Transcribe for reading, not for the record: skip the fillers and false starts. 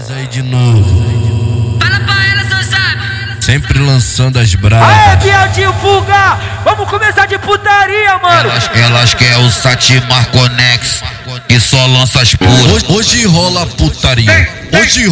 Nós aí de novo. Fala pra elas, não sabe. Sempre lançando as bravas. Aê, Bieltinho Fuga! Vamos começar de putaria, mano! Elas querem o Satimar Conex, que só lança as puras. Hoje rola putaria. Hoje